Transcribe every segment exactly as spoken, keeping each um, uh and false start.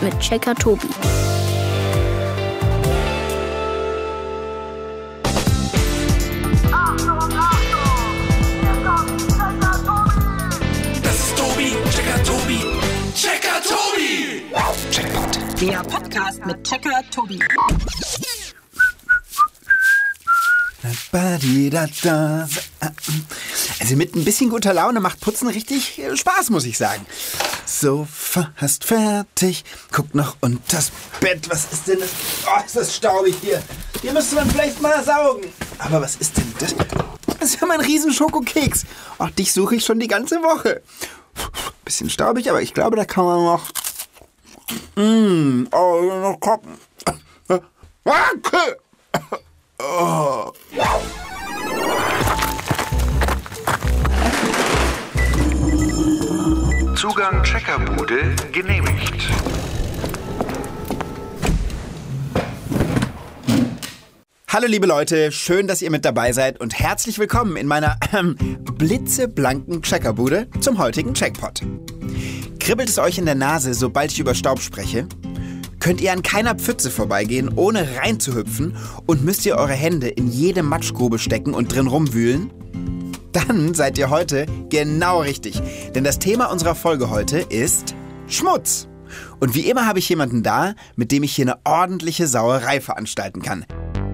mit Checker Tobi. Das ist Tobi, Checker Tobi, Checker Tobi. Checkpot. Der Podcast mit Checker Tobi. Also mit ein bisschen guter Laune macht Putzen richtig Spaß, muss ich sagen. So, fast fertig. Guck noch unters Bett. Was ist denn das? Oh, ist das staubig hier. Hier müsste man vielleicht mal saugen. Aber was ist denn das? Das ist ja mein riesen Schokokeks. Ach, dich suche ich schon die ganze Woche. Bisschen staubig, aber ich glaube, da kann man noch... Mmh, oh, noch gucken. Oh. Zugang Checkerbude genehmigt. Hallo liebe Leute, schön, dass ihr mit dabei seid und herzlich willkommen in meiner ähm, blitzeblanken Checkerbude zum heutigen Checkpot. Kribbelt es euch in der Nase, sobald ich über Staub spreche? Könnt ihr an keiner Pfütze vorbeigehen, ohne reinzuhüpfen und müsst ihr eure Hände in jede Matschgrube stecken und drin rumwühlen? Dann seid ihr heute genau richtig, denn das Thema unserer Folge heute ist Schmutz. Und wie immer habe ich jemanden da, mit dem ich hier eine ordentliche Sauerei veranstalten kann.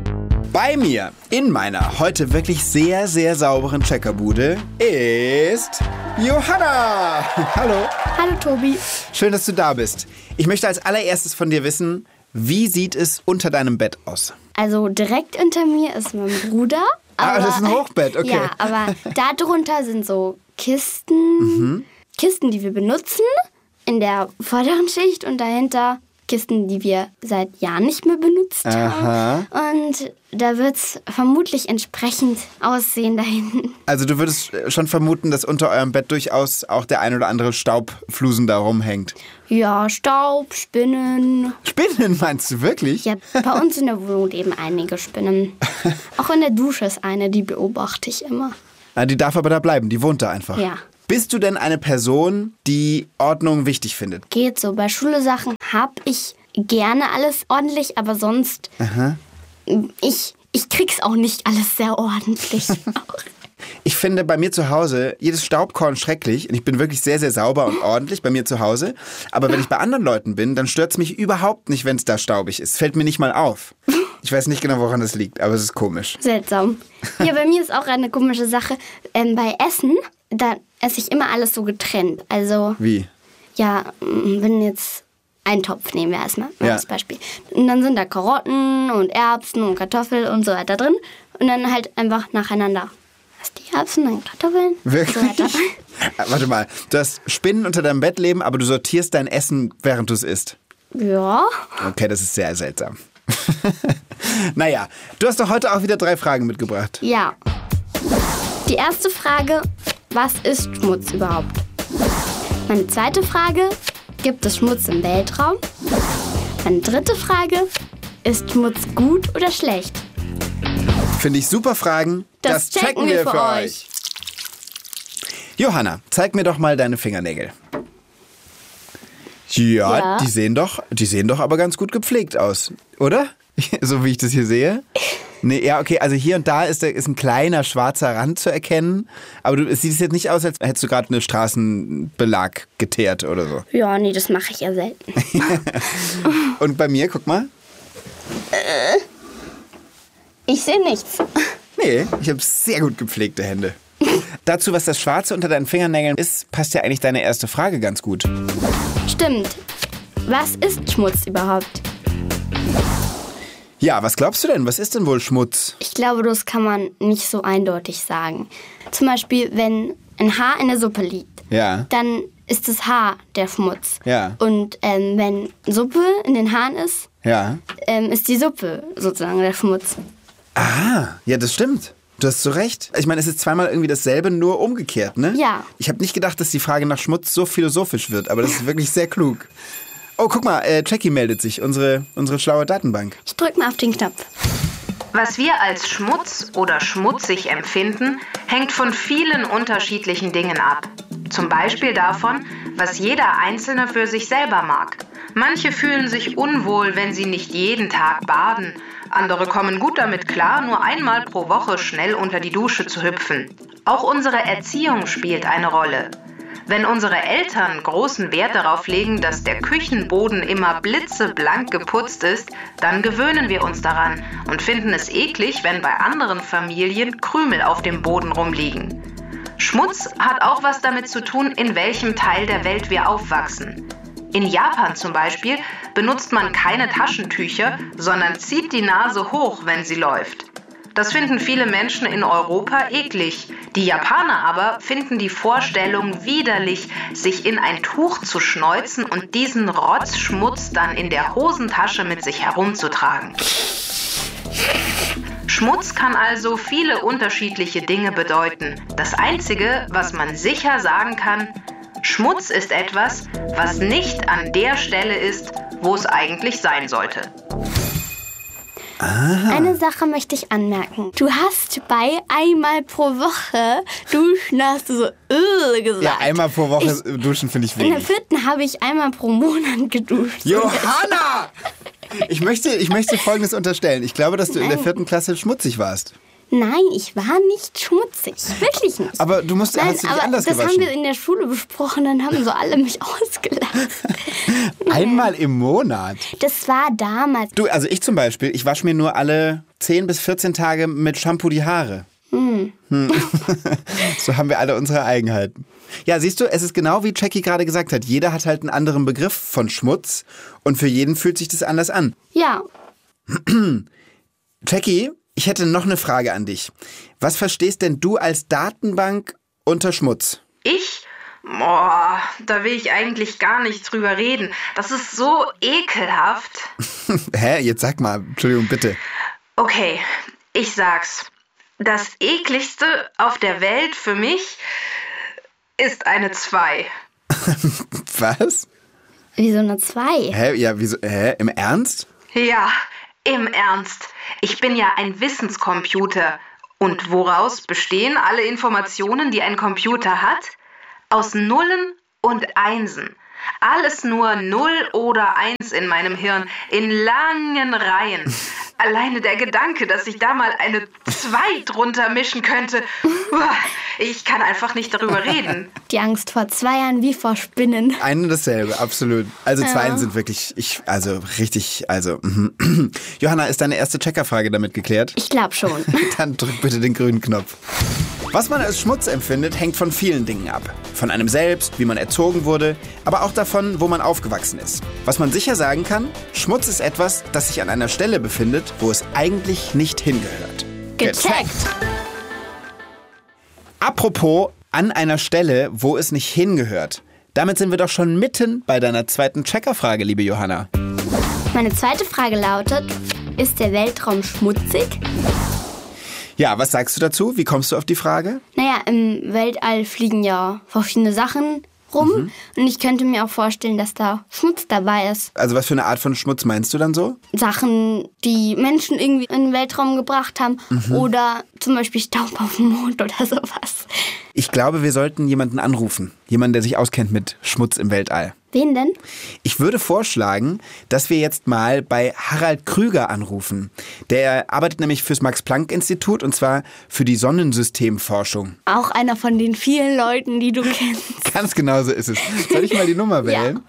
Bei mir in meiner heute wirklich sehr, sehr sauberen Checkerbude ist Johanna. Hallo. Hallo Tobi. Schön, dass du da bist. Ich möchte als allererstes von dir wissen, wie sieht es unter deinem Bett aus? Also direkt unter mir ist mein Bruder. Ah, aber, das ist ein Hochbett, okay. Ja, aber darunter sind so Kisten, Mhm. Kisten, die wir benutzen in der vorderen Schicht und dahinter Kisten, die wir seit Jahren nicht mehr benutzt Aha. haben. Und da wird es vermutlich entsprechend aussehen da hinten. Also du würdest schon vermuten, dass unter eurem Bett durchaus auch der ein oder andere Staubflusen da rumhängt. Ja, Staub, Spinnen. Spinnen meinst du wirklich? Ja, bei uns in der Wohnung leben einige Spinnen. Auch in der Dusche ist eine, die beobachte ich immer. Na, die darf aber da bleiben, die wohnt da einfach. Ja. Bist du denn eine Person, die Ordnung wichtig findet? Geht so. Bei Schule-Sachen habe ich gerne alles ordentlich, aber sonst, Aha. ich, ich krieg's auch nicht alles sehr ordentlich. Ich finde bei mir zu Hause jedes Staubkorn schrecklich und ich bin wirklich sehr, sehr sauber und ordentlich bei mir zu Hause. Aber wenn ich bei anderen Leuten bin, dann stört es mich überhaupt nicht, wenn es da staubig ist. Fällt mir nicht mal auf. Ich weiß nicht genau, woran das liegt, aber es ist komisch. Seltsam. Ja, bei mir ist auch eine komische Sache. Ähm, bei Essen, da esse ich immer alles so getrennt. Also, Wie? ja, wenn jetzt einen Topf nehmen wir erstmal Ja. als Beispiel. Und dann sind da Karotten und Erbsen und Kartoffeln und so weiter drin. Und dann halt einfach nacheinander. Hast die Erbsen, dann Kartoffeln. Wirklich? So weiter. Warte mal, du hast Spinnen unter deinem Bett leben, aber du sortierst dein Essen, während du es isst. Ja. Okay, das ist sehr seltsam. Naja, du hast doch heute auch wieder drei Fragen mitgebracht. Ja. Die erste Frage, was ist Schmutz überhaupt? Meine zweite Frage, gibt es Schmutz im Weltraum? Meine dritte Frage, ist Schmutz gut oder schlecht? Finde ich super Fragen. Das checken wir für euch. Johanna, zeig mir doch mal deine Fingernägel. Ja, Ja. die sehen doch, die sehen doch aber ganz gut gepflegt aus, oder? So wie ich das hier sehe. Nee, ja, okay, also hier und da ist, da ist ein kleiner schwarzer Rand zu erkennen, aber du, es sieht jetzt nicht aus, als hättest du gerade einen Straßenbelag geteert oder so. Ja, nee, das mache ich ja selten. Und bei mir, guck mal. Ich sehe nichts. Nee, ich habe sehr gut gepflegte Hände. Dazu, was das Schwarze unter deinen Fingernägeln ist, passt ja eigentlich deine erste Frage ganz gut. Stimmt. Was ist Schmutz überhaupt? Ja, was glaubst du denn? Was ist denn wohl Schmutz? Ich glaube, das kann man nicht so eindeutig sagen. Zum Beispiel, wenn ein Haar in der Suppe liegt, Ja. dann ist das Haar der Schmutz. Ja. Und ähm, wenn Suppe in den Haaren ist, Ja. ähm, ist die Suppe sozusagen der Schmutz. Ah, ja, das stimmt. Du hast so recht. Ich meine, es ist zweimal irgendwie dasselbe, nur umgekehrt, ne? Ja. Ich habe nicht gedacht, dass die Frage nach Schmutz so philosophisch wird, aber das ist wirklich sehr klug. Oh, guck mal, äh, Jackie meldet sich, unsere, unsere schlaue Datenbank. Ich drück mal auf den Knopf. Was wir als Schmutz oder schmutzig empfinden, hängt von vielen unterschiedlichen Dingen ab. Zum Beispiel davon, was jeder Einzelne für sich selber mag. Manche fühlen sich unwohl, wenn sie nicht jeden Tag baden. Andere kommen gut damit klar, nur einmal pro Woche schnell unter die Dusche zu hüpfen. Auch unsere Erziehung spielt eine Rolle. Wenn unsere Eltern großen Wert darauf legen, dass der Küchenboden immer blitzeblank geputzt ist, dann gewöhnen wir uns daran und finden es eklig, wenn bei anderen Familien Krümel auf dem Boden rumliegen. Schmutz hat auch was damit zu tun, in welchem Teil der Welt wir aufwachsen. In Japan zum Beispiel benutzt man keine Taschentücher, sondern zieht die Nase hoch, wenn sie läuft. Das finden viele Menschen in Europa eklig. Die Japaner aber finden die Vorstellung widerlich, sich in ein Tuch zu schneuzen und diesen Rotzschmutz dann in der Hosentasche mit sich herumzutragen. Schmutz kann also viele unterschiedliche Dinge bedeuten. Das Einzige, was man sicher sagen kann: Schmutz ist etwas, was nicht an der Stelle ist, wo es eigentlich sein sollte. Ah. Eine Sache möchte ich anmerken. Du hast bei einmal pro Woche duschen, hast du so äh, gesagt. Ja, einmal pro Woche ich, duschen finde ich in der wenig. vierten habe ich einmal pro Monat geduscht. Johanna! Ich möchte, ich möchte Folgendes unterstellen. Ich glaube, dass du in der Nein. vierten Klasse schmutzig warst. Nein, ich war nicht schmutzig. Wirklich nicht. Aber du musst, Nein, hast du dich aber anders das gewaschen? haben wir in der Schule besprochen, dann haben so alle mich ausgelacht. Einmal im Monat? Das war damals. Du, also ich zum Beispiel, ich wasche mir nur alle zehn bis vierzehn Tage mit Shampoo die Haare. Hm. So haben wir alle unsere Eigenheiten. Ja, siehst du, es ist genau wie Jackie gerade gesagt hat. Jeder hat halt einen anderen Begriff von Schmutz und für jeden fühlt sich das anders an. Ja, Jackie, ich hätte noch eine Frage an dich. Was verstehst denn du als Datenbank unter Schmutz? Ich? Boah, da will ich eigentlich gar nicht drüber reden. Das ist so ekelhaft. Hä? Jetzt sag mal, Entschuldigung, bitte. Okay, ich sag's. Das ekligste auf der Welt für mich ist eine zwei. Was? wie so eine zwei. Hä? Ja, wieso? Hä? Im Ernst? Ja, im Ernst. Ich bin ja ein Wissenscomputer. Und woraus bestehen alle Informationen, die ein Computer hat? Aus Nullen und Einsen. Alles nur Null oder Eins in meinem Hirn, in langen Reihen. Alleine der Gedanke, dass ich da mal eine zwei drunter mischen könnte. Ich kann einfach nicht darüber reden. Die Angst vor Zweiern wie vor Spinnen. Ein und dasselbe, absolut. Also Ja. Zweien sind wirklich, ich, also richtig, also. mhm. Johanna, ist deine erste Checkerfrage damit geklärt? Ich glaube schon. Dann drück bitte den grünen Knopf. Was man als Schmutz empfindet, hängt von vielen Dingen ab. Von einem selbst, wie man erzogen wurde, aber auch davon, wo man aufgewachsen ist. Was man sicher sagen kann: Schmutz ist etwas, das sich an einer Stelle befindet, wo es eigentlich nicht hingehört. Gecheckt. Apropos an einer Stelle, wo es nicht hingehört. Damit sind wir doch schon mitten bei deiner zweiten Checkerfrage, liebe Johanna. Meine zweite Frage lautet: Ist der Weltraum schmutzig? Ja, was sagst du dazu? Wie kommst du auf die Frage? Naja, im Weltall fliegen ja verschiedene Sachen rum. Mhm. Und ich könnte mir auch vorstellen, dass da Schmutz dabei ist. Also was für eine Art von Schmutz meinst du dann so? Sachen, die Menschen irgendwie in den Weltraum gebracht haben. Mhm. Oder zum Beispiel Staub auf dem Mond oder sowas. Ich glaube, wir sollten jemanden anrufen. Jemanden, der sich auskennt mit Schmutz im Weltall. Wen denn? Ich würde vorschlagen, dass wir jetzt mal bei Harald Krüger anrufen. Der arbeitet nämlich fürs Max-Planck-Institut und zwar für die Sonnensystemforschung. Auch einer von den vielen Leuten, die du kennst. Ganz genau so ist es. Soll ich mal die Nummer wählen?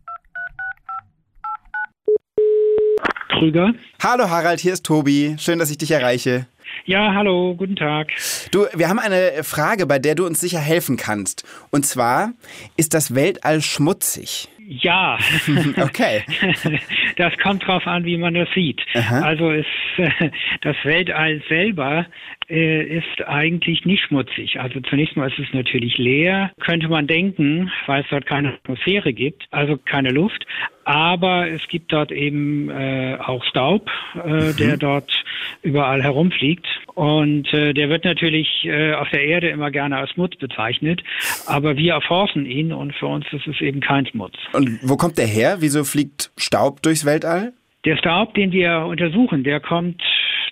Krüger. Hallo Harald, hier ist Tobi. Schön, dass ich dich erreiche. Ja, hallo, guten Tag. Du, wir haben eine Frage, bei der du uns sicher helfen kannst. Und zwar, ist das Weltall schmutzig? Ja. Okay. Das kommt drauf an, wie man das sieht. Aha. Also ist, äh, das Weltall selber äh, ist eigentlich nicht schmutzig. Also zunächst mal ist es natürlich leer, könnte man denken, weil es dort keine Atmosphäre gibt, also keine Luft. Aber es gibt dort eben äh, auch Staub, äh, Mhm. der dort überall herumfliegt. Und äh, der wird natürlich äh, auf der Erde immer gerne als Schmutz bezeichnet. Aber wir erforschen ihn und für uns ist es eben kein Schmutz. Und wo kommt der her? Wieso fliegt Staub durchs Weltall? Der Staub, den wir untersuchen, der kommt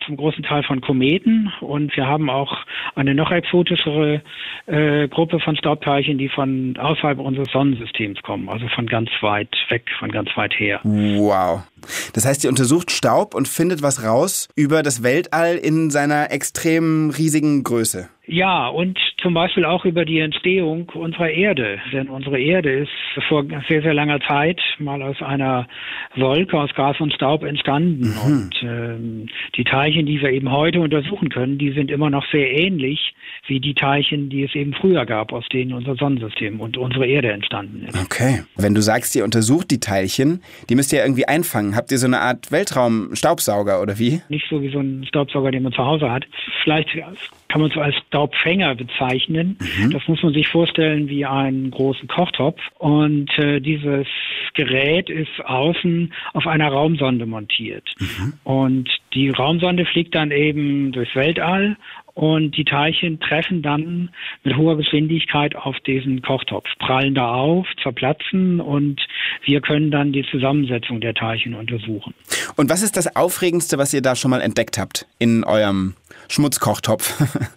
zum großen Teil von Kometen und wir haben auch eine noch exotischere äh, Gruppe von Staubteilchen, die von außerhalb unseres Sonnensystems kommen, also von ganz weit weg, von ganz weit her. Wow. Das heißt, ihr untersucht Staub und findet was raus über das Weltall in seiner extrem riesigen Größe. Ja, und zum Beispiel auch über die Entstehung unserer Erde. Denn unsere Erde ist vor sehr, sehr langer Zeit mal aus einer Wolke aus Gas und Staub entstanden. Mhm. Und ähm, die Teilchen, die wir eben heute untersuchen können, die sind immer noch sehr ähnlich wie die Teilchen, die es eben früher gab, aus denen unser Sonnensystem und unsere Erde entstanden ist. Okay. Wenn du sagst, ihr untersucht die Teilchen, die müsst ihr irgendwie einfangen. Habt ihr so eine Art Weltraum-Staubsauger oder wie? Nicht so wie so ein Staubsauger, den man zu Hause hat. Vielleicht kann man es als Staubfänger bezeichnen. Mhm. Das muss man sich vorstellen wie einen großen Kochtopf. Und äh, dieses Gerät ist außen auf einer Raumsonde montiert. Mhm. Und die Raumsonde fliegt dann eben durchs Weltall und die Teilchen treffen dann mit hoher Geschwindigkeit auf diesen Kochtopf, prallen da auf, zerplatzen und wir können dann die Zusammensetzung der Teilchen untersuchen. Und was ist das Aufregendste, was ihr da schon mal entdeckt habt in eurem Schmutzkochtopf?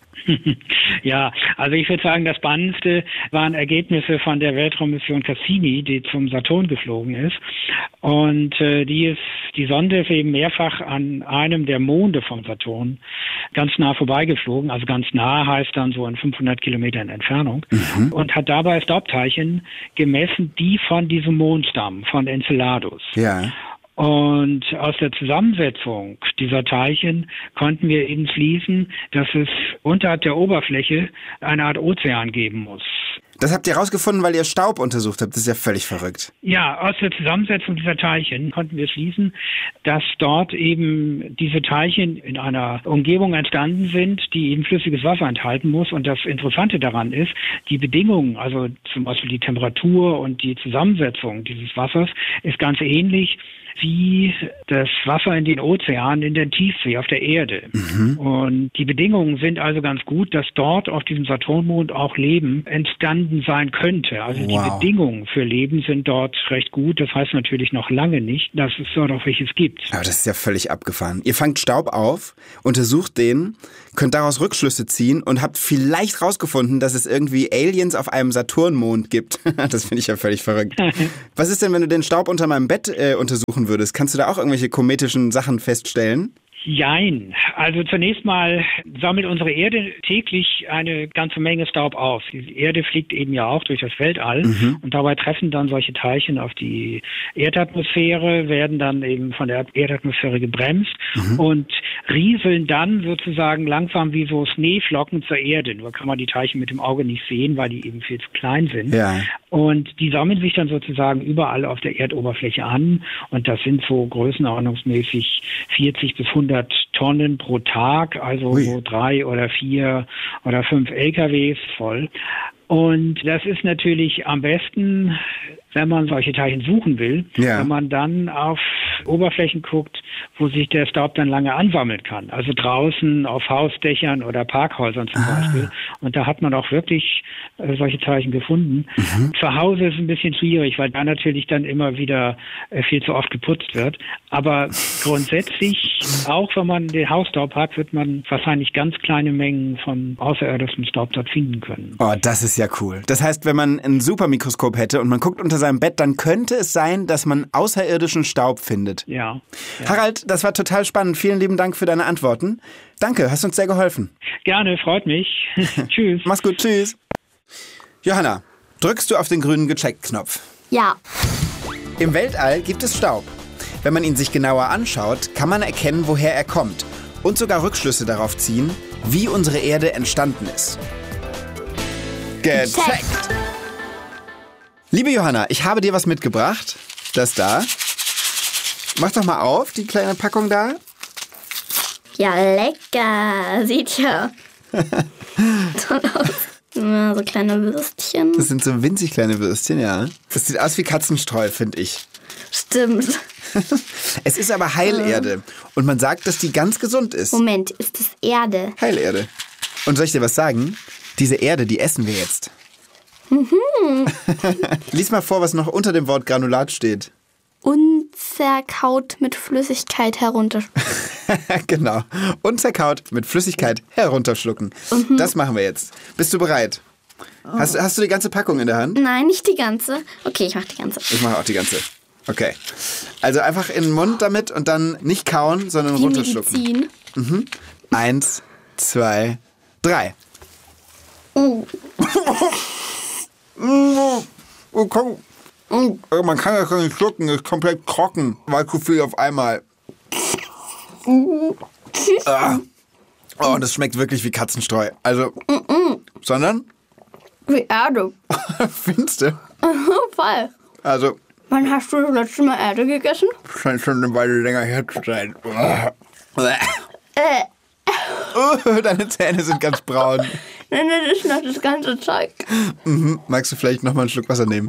Ja, also ich würde sagen, das Spannendste waren Ergebnisse von der Weltraummission Cassini, die zum Saturn geflogen ist. Und äh, die ist, die Sonde ist eben mehrfach an einem der Monde vom Saturn ganz nah vorbeigeflogen. Also ganz nah heißt dann so in fünfhundert Kilometern Entfernung. Mhm. Und hat dabei Staubteilchen gemessen, die von diesem Mond stammen, von Enceladus. Ja. Und aus der Zusammensetzung dieser Teilchen konnten wir eben schließen, dass es unterhalb der Oberfläche eine Art Ozean geben muss. Das habt ihr rausgefunden, weil ihr Staub untersucht habt. Das ist ja völlig verrückt. Ja, aus der Zusammensetzung dieser Teilchen konnten wir schließen, dass dort eben diese Teilchen in einer Umgebung entstanden sind, die eben flüssiges Wasser enthalten muss. Und das Interessante daran ist, die Bedingungen, also zum Beispiel die Temperatur und die Zusammensetzung dieses Wassers, ist ganz ähnlich wie das Wasser in den Ozeanen, in der Tiefsee, auf der Erde. Mhm. Und die Bedingungen sind also ganz gut, dass dort auf diesem Saturnmond auch Leben entstanden sein könnte. Also wow. Die Bedingungen für Leben sind dort recht gut. Das heißt natürlich noch lange nicht, dass es dort auch welches gibt. Aber das ist ja völlig abgefahren. Ihr fangt Staub auf, untersucht den, könnt daraus Rückschlüsse ziehen und habt vielleicht rausgefunden, dass es irgendwie Aliens auf einem Saturnmond gibt. Das finde ich ja völlig verrückt. Was ist denn, wenn du den Staub unter meinem Bett äh, untersuchen würdest? Kannst du da auch irgendwelche kometischen Sachen feststellen? Jein. Also zunächst mal sammelt unsere Erde täglich eine ganze Menge Staub auf. Die Erde fliegt eben ja auch durch das Weltall mhm. und dabei treffen dann solche Teilchen auf die Erdatmosphäre, werden dann eben von der Erdatmosphäre gebremst mhm. und rieseln dann sozusagen langsam wie so Schneeflocken zur Erde. Nur kann man die Teilchen mit dem Auge nicht sehen, weil die eben viel zu klein sind. Ja. Und die sammeln sich dann sozusagen überall auf der Erdoberfläche an und das sind so größenordnungsmäßig vierzig bis hundert Tonnen pro Tag, also Ui. so drei oder vier oder fünf L K Ws voll. Und das ist natürlich am besten, wenn man solche Teilchen suchen will, ja. wenn man dann auf Oberflächen guckt, wo sich der Staub dann lange ansammeln kann. Also draußen auf Hausdächern oder Parkhäusern zum ah. Beispiel. Und da hat man auch wirklich äh, solche Teilchen gefunden. Mhm. Zu Hause ist es ein bisschen schwierig, weil da natürlich dann immer wieder äh, viel zu oft geputzt wird. Aber grundsätzlich, auch wenn man den Hausstaub hat, wird man wahrscheinlich ganz kleine Mengen von außerirdischem Staub dort finden können. Oh, das ist ja cool. Das heißt, wenn man ein Supermikroskop hätte und man guckt unter seinem Bett, dann könnte es sein, dass man außerirdischen Staub findet. Ja, ja. Harald, das war total spannend. Vielen lieben Dank für deine Antworten. Danke, hast uns sehr geholfen. Gerne, freut mich. Tschüss. Mach's gut, tschüss. Johanna, drückst du auf den grünen Gecheckt-Knopf? Ja. Im Weltall gibt es Staub. Wenn man ihn sich genauer anschaut, kann man erkennen, woher er kommt und sogar Rückschlüsse darauf ziehen, wie unsere Erde entstanden ist. Gecheckt! Liebe Johanna, ich habe dir was mitgebracht. Das da. Mach doch mal auf, die kleine Packung da. Ja, lecker. Sieht ja toll aus. So kleine Würstchen. Das sind so winzig kleine Würstchen, ja. Das sieht aus wie Katzenstreu, finde ich. Stimmt. Es ist aber Heilerde. Und man sagt, dass die ganz gesund ist. Moment, ist das Erde? Heilerde. Und soll ich dir was sagen? Diese Erde, die essen wir jetzt. Mhm. Lies mal vor, was noch unter dem Wort Granulat steht. Unzählige unzerkaut mit Flüssigkeit herunter. Genau. Unzerkaut mit Flüssigkeit herunterschlucken. Mhm. Das machen wir jetzt. Bist du bereit? Oh. Hast, hast du die ganze Packung in der Hand? Nein, nicht die ganze. Okay, ich mach die ganze. Ich mache auch die ganze. Okay. Also einfach in den Mund damit und dann nicht kauen, sondern Wie runterschlucken. Medizin. Mhm. Eins, zwei, drei. Oh. Oh, komm. Oh, man kann das gar nicht schlucken, ist komplett trocken, weil zu viel auf einmal. Ah. Oh, das schmeckt wirklich wie Katzenstreu. Also, Mm-mm. sondern? Wie Erde. Findest du? Voll. Also. Wann hast du das letzte Mal Erde gegessen? Scheint schon eine Weile länger her zu sein. Äh. Oh, deine Zähne sind ganz braun. Nein, das ist noch das ganze Zeug. Mhm. Magst du vielleicht noch mal einen Schluck Wasser nehmen?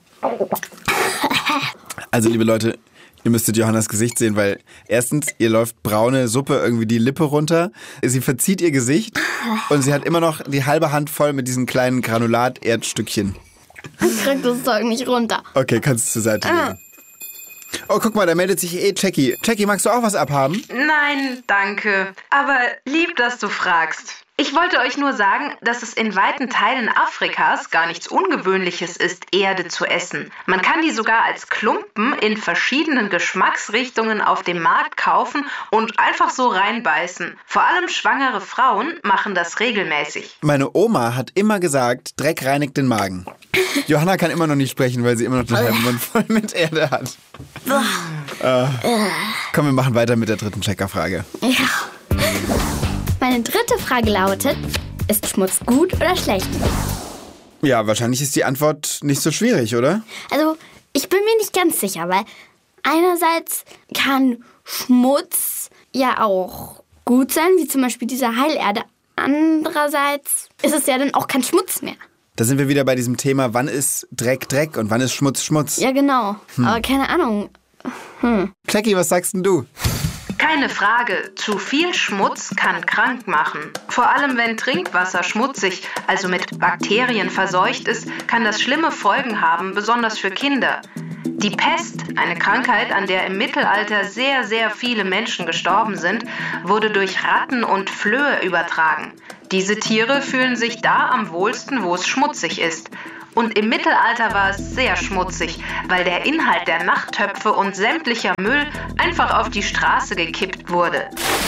Also, liebe Leute, ihr müsstet Johannas Gesicht sehen, weil erstens, ihr läuft braune Suppe irgendwie die Lippe runter, sie verzieht ihr Gesicht und sie hat immer noch die halbe Hand voll mit diesen kleinen Granulat-Erdstückchen. Ich krieg das Zeug nicht runter. Okay, kannst du zur Seite legen. Oh, guck mal, da meldet sich eh Jackie. Jackie, magst du auch was abhaben? Nein, danke. Aber lieb, dass du fragst. Ich wollte euch nur sagen, dass es in weiten Teilen Afrikas gar nichts Ungewöhnliches ist, Erde zu essen. Man kann die sogar als Klumpen in verschiedenen Geschmacksrichtungen auf dem Markt kaufen und einfach so reinbeißen. Vor allem schwangere Frauen machen das regelmäßig. Meine Oma hat immer gesagt, Dreck reinigt den Magen. Johanna kann immer noch nicht sprechen, weil sie immer noch den halben Mund voll mit Erde hat. äh. Komm, wir machen weiter mit der dritten Checkerfrage. Ja. Meine dritte Frage lautet, ist Schmutz gut oder schlecht? Ja, wahrscheinlich ist die Antwort nicht so schwierig, oder? Also, ich bin mir nicht ganz sicher, weil einerseits kann Schmutz ja auch gut sein, wie zum Beispiel diese Heilerde. Andererseits ist es ja dann auch kein Schmutz mehr. Da sind wir wieder bei diesem Thema, wann ist Dreck Dreck und wann ist Schmutz Schmutz? Ja, genau. Hm. Aber keine Ahnung. Hm. Jackie, was sagst denn du? Keine Frage, zu viel Schmutz kann krank machen. Vor allem wenn Trinkwasser schmutzig, also mit Bakterien verseucht ist, kann das schlimme Folgen haben, besonders für Kinder. Die Pest, eine Krankheit, an der im Mittelalter sehr, sehr viele Menschen gestorben sind, wurde durch Ratten und Flöhe übertragen. Diese Tiere fühlen sich da am wohlsten, wo es schmutzig ist. Und im Mittelalter war es sehr schmutzig, weil der Inhalt der Nachttöpfe und sämtlicher Müll einfach auf die Straße gekippt wurde.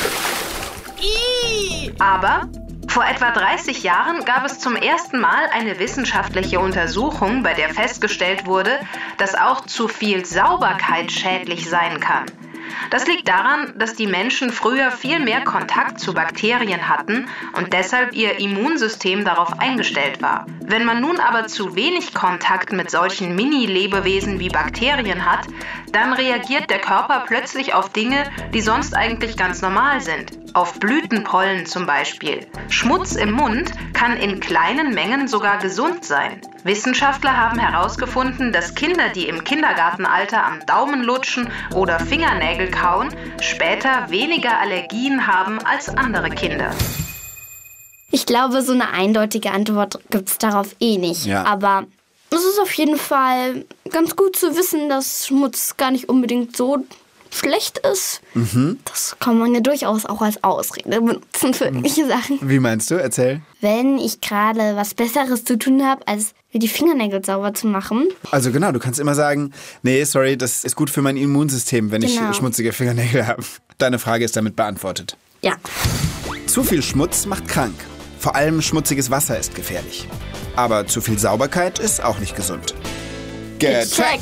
Aber vor etwa dreißig Jahren gab es zum ersten Mal eine wissenschaftliche Untersuchung, bei der festgestellt wurde, dass auch zu viel Sauberkeit schädlich sein kann. Das liegt daran, dass die Menschen früher viel mehr Kontakt zu Bakterien hatten und deshalb ihr Immunsystem darauf eingestellt war. Wenn man nun aber zu wenig Kontakt mit solchen Mini-Lebewesen wie Bakterien hat, dann reagiert der Körper plötzlich auf Dinge, die sonst eigentlich ganz normal sind. Auf Blütenpollen zum Beispiel. Schmutz im Mund kann in kleinen Mengen sogar gesund sein. Wissenschaftler haben herausgefunden, dass Kinder, die im Kindergartenalter am Daumen lutschen oder Fingernägel kauen, später weniger Allergien haben als andere Kinder. Ich glaube, so eine eindeutige Antwort gibt es darauf eh nicht. Ja. Aber es ist auf jeden Fall ganz gut zu wissen, dass Schmutz gar nicht unbedingt so schlecht ist. Mhm. Das kann man ja durchaus auch als Ausrede benutzen für irgendwelche Sachen. Wie meinst du? Erzähl. Wenn ich gerade was Besseres zu tun habe, als mir die Fingernägel sauber zu machen. Also genau, du kannst immer sagen, nee, sorry, das ist gut für mein Immunsystem, wenn genau. ich schmutzige Fingernägel habe. Deine Frage ist damit beantwortet. Ja. Zu viel Schmutz macht krank. Vor allem schmutziges Wasser ist gefährlich. Aber zu viel Sauberkeit ist auch nicht gesund. Gecheckt!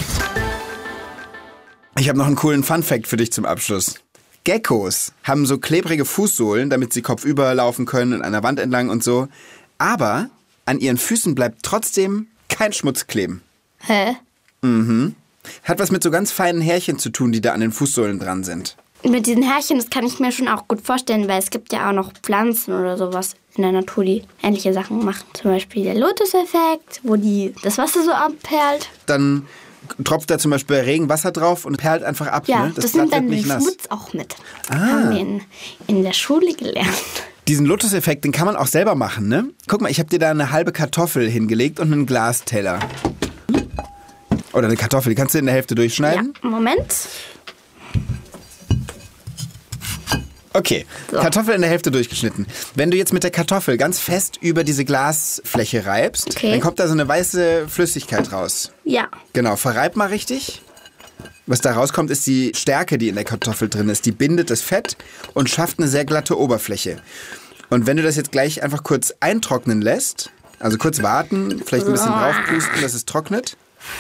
Ich habe noch einen coolen Funfact für dich zum Abschluss. Geckos haben so klebrige Fußsohlen, damit sie kopfüber laufen können und an der Wand entlang und so. Aber an ihren Füßen bleibt trotzdem kein Schmutz kleben. Hä? Mhm. Hat was mit so ganz feinen Härchen zu tun, die da an den Fußsohlen dran sind. Mit diesen Härchen, das kann ich mir schon auch gut vorstellen, weil es gibt ja auch noch Pflanzen oder sowas in der Natur, die ähnliche Sachen machen. Zum Beispiel der Lotus-Effekt, wo die das Wasser so abperlt. Dann tropft da zum Beispiel Regenwasser drauf und perlt einfach ab. Ja, ne? Das, das nimmt dann den nicht nass. Schmutz auch mit. Ah. Haben wir in, in der Schule gelernt. Diesen Lotus-Effekt, den kann man auch selber machen, ne? Guck mal, ich habe dir da eine halbe Kartoffel hingelegt und einen Glasteller. Oder eine Kartoffel, die kannst du in der Hälfte durchschneiden. Ja, Moment. Okay, So. Kartoffel in der Hälfte durchgeschnitten. Wenn du jetzt mit der Kartoffel ganz fest über diese Glasfläche reibst, Okay. dann kommt da so eine weiße Flüssigkeit raus. Ja. Genau, verreib mal richtig. Was da rauskommt, ist die Stärke, die in der Kartoffel drin ist. Die bindet das Fett und schafft eine sehr glatte Oberfläche. Und wenn du das jetzt gleich einfach kurz eintrocknen lässt, also kurz warten, vielleicht ein bisschen draufpusten, dass es trocknet.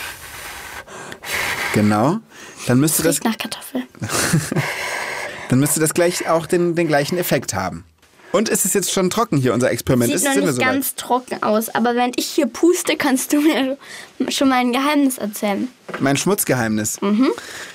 Genau. Dann müsste das, Riecht nach Kartoffel. dann müsste das gleich auch den, den gleichen Effekt haben. Und ist es jetzt schon trocken hier, unser Experiment? Sieht ist, noch sind wir nicht soweit? ganz trocken aus, aber während ich hier puste, kannst du mir schon mal ein Geheimnis erzählen. Mein Schmutzgeheimnis. Mhm.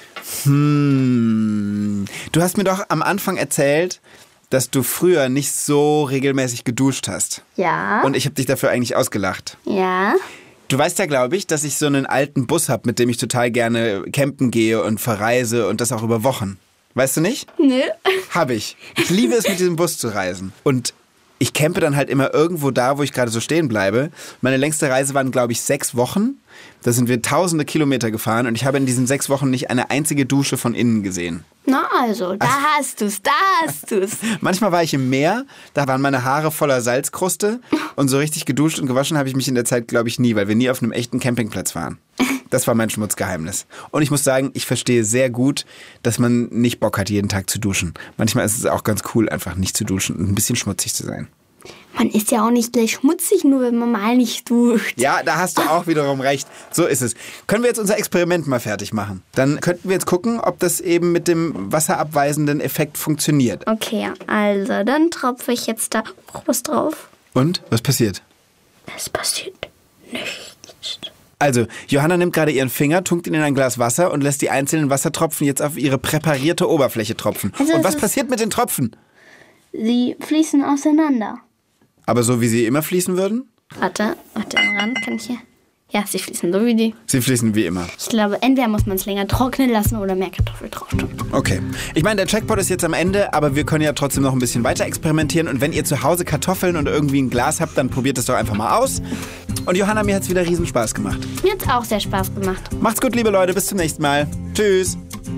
Hm. Du hast mir doch am Anfang erzählt, dass du früher nicht so regelmäßig geduscht hast. Ja. Und ich habe dich dafür eigentlich ausgelacht. Ja. Du weißt ja, glaube ich, dass ich so einen alten Bus habe, mit dem ich total gerne campen gehe und verreise und das auch über Wochen. Weißt du nicht? Nö. Habe ich. Ich liebe es, mit diesem Bus zu reisen. Und ich campe dann halt immer irgendwo da, wo ich gerade so stehen bleibe. Meine längste Reise waren, glaube ich, sechs Wochen. Da sind wir tausende Kilometer gefahren und ich habe in diesen sechs Wochen nicht eine einzige Dusche von innen gesehen. Na also, da hast du's, da hast du's. Manchmal war ich im Meer, da waren meine Haare voller Salzkruste und so richtig geduscht und gewaschen habe ich mich in der Zeit, glaube ich, nie, weil wir nie auf einem echten Campingplatz waren. Das war mein Schmutzgeheimnis. Und ich muss sagen, ich verstehe sehr gut, dass man nicht Bock hat, jeden Tag zu duschen. Manchmal ist es auch ganz cool, einfach nicht zu duschen und ein bisschen schmutzig zu sein. Man ist ja auch nicht gleich schmutzig, nur wenn man mal nicht duscht. Ja, da hast du auch wiederum recht. So ist es. Können wir jetzt unser Experiment mal fertig machen? Dann könnten wir jetzt gucken, ob das eben mit dem wasserabweisenden Effekt funktioniert. Okay, also dann tropfe ich jetzt da auch was drauf. Und? Was passiert? Es passiert nichts. Also, Johanna nimmt gerade ihren Finger, tunkt ihn in ein Glas Wasser und lässt die einzelnen Wassertropfen jetzt auf ihre präparierte Oberfläche tropfen. Also und es was ist- passiert mit den Tropfen? Sie fließen auseinander. Aber so, wie sie immer fließen würden? Warte, warte, am Rand kann ich hier... Ja, sie fließen so wie die. Sie fließen wie immer. Ich glaube, entweder muss man es länger trocknen lassen oder mehr Kartoffel drauf tun. Okay. Ich meine, der Jackpot ist jetzt am Ende, aber wir können ja trotzdem noch ein bisschen weiter experimentieren. Und wenn ihr zu Hause Kartoffeln und irgendwie ein Glas habt, dann probiert es doch einfach mal aus. Und Johanna, mir hat es wieder riesen Spaß gemacht. Mir hat's auch sehr Spaß gemacht. Macht's gut, liebe Leute. Bis zum nächsten Mal. Tschüss.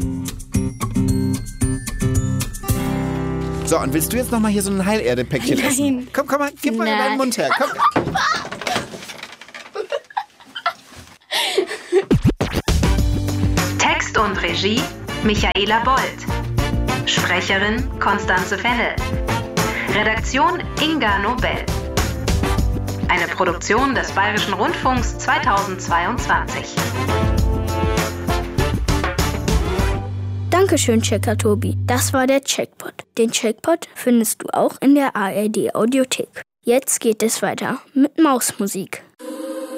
So, und willst du jetzt noch mal hier so ein Heilerde-Päckchen Nein. essen? Komm, komm mal, gib mal in Nein. deinen Mund her. Komm. Text und Regie Michaela Bold. Sprecherin Constanze Fennel. Redaktion Inga Nobel. Eine Produktion des Bayerischen Rundfunks zweitausendzweiundzwanzig. Dankeschön, Checker Tobi. Das war der Checkpot. Den Checkpot findest du auch in der A R D Audiothek. Jetzt geht es weiter mit Mausmusik.